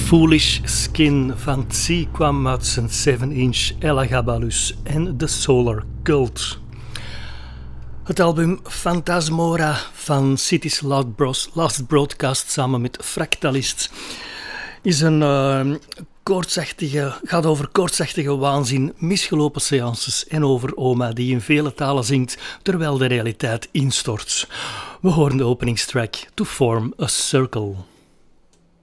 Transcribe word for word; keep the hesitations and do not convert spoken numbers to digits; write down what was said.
Foolish Skin van Tsi kwam uit zijn seven inch Elagabalus en The Solar Cult. Het album Phantasmora van Cities Loud Bros, Last Broadcast samen met Fractalist is een uh, koortsachtige, gaat over koortsachtige waanzin, misgelopen seances en over oma die in vele talen zingt terwijl de realiteit instort. We horen de openingstrack To Form a Circle.